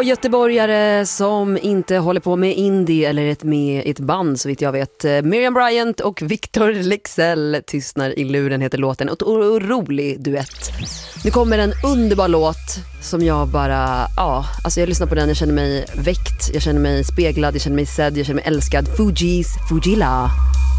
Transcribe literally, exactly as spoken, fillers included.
Två göteborgare som inte håller på med indie eller ett, med ett band så vitt jag vet. Miriam Bryant och Victor Lexell, Tystnar i luren heter låten. Och en rolig duett. Nu kommer en underbar låt som jag bara, ja, alltså jag lyssnar på den, jag känner mig väckt, jag känner mig speglad, jag känner mig sedd, jag känner mig älskad. Fugees Fugilla.